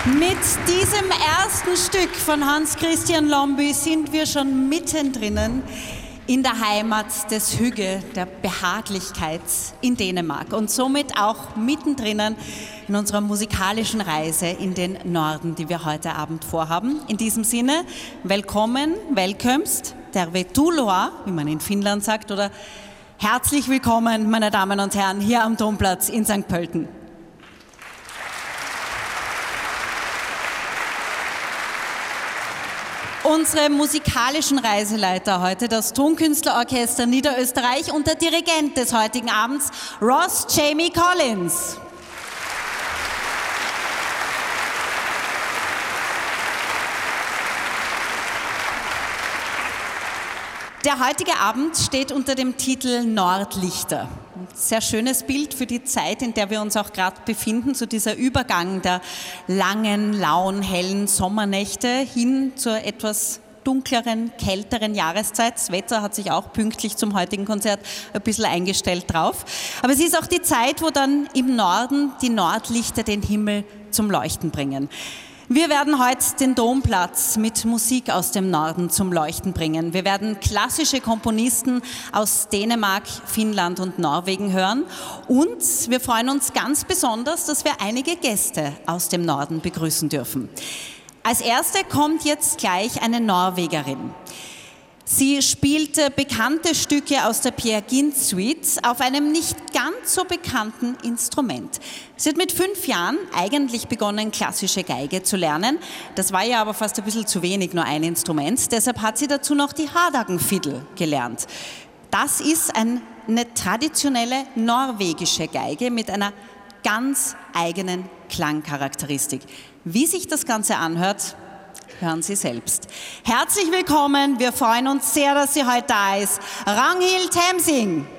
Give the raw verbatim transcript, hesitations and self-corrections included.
Mit diesem ersten Stück von Hans Christian Lomby sind wir schon mittendrin in der Heimat des Hygge, der Behaglichkeit in Dänemark und somit auch mittendrin in unserer musikalischen Reise in den Norden, die wir heute Abend vorhaben. In diesem Sinne, willkommen, welkomst, tervetuloa, wie man in Finnland sagt, oder herzlich willkommen, meine Damen und Herren, hier am Domplatz in Sankt Pölten. Unsere musikalischen Reiseleiter heute, das Tonkünstlerorchester Niederösterreich und der Dirigent des heutigen Abends, Ross Jamie Collins. Der heutige Abend steht unter dem Titel Nordlichter. Ein sehr schönes Bild für die Zeit, in der wir uns auch gerade befinden, so dieser Übergang der langen, lauen, hellen Sommernächte hin zur etwas dunkleren, kälteren Jahreszeit. Das Wetter hat sich auch pünktlich zum heutigen Konzert ein bisschen eingestellt drauf. Aber es ist auch die Zeit, wo dann im Norden die Nordlichter den Himmel zum Leuchten bringen. Wir werden heute den Domplatz mit Musik aus dem Norden zum Leuchten bringen. Wir werden klassische Komponisten aus Dänemark, Finnland und Norwegen hören. Und wir freuen uns ganz besonders, dass wir einige Gäste aus dem Norden begrüßen dürfen. Als erste kommt jetzt gleich eine Norwegerin. Sie spielte bekannte Stücke aus der Peer Gynt Suite auf einem nicht ganz so bekannten Instrument. Sie hat mit fünf Jahren eigentlich begonnen, klassische Geige zu lernen. Das war ja aber fast ein bisschen zu wenig, nur ein Instrument. Deshalb hat sie dazu noch die Hardagenfiddle gelernt. Das ist eine traditionelle norwegische Geige mit einer ganz eigenen Klangcharakteristik. Wie sich das Ganze anhört, hören Sie selbst. Herzlich willkommen, wir freuen uns sehr, dass sie heute da ist. Ragnhild Hemsing.